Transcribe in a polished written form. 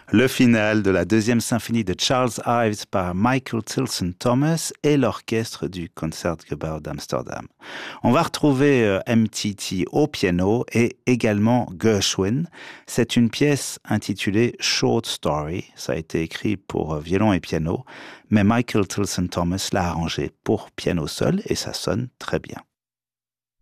Le final de la deuxième symphonie de Charles Ives par Michael Tilson Thomas et l'orchestre du Concertgebouw d'Amsterdam. On va retrouver MTT au piano et également Gershwin. C'est une pièce intitulée Short Story. Ça a été écrit pour violon et piano, mais Michael Tilson Thomas l'a arrangé pour piano seul et ça sonne très bien.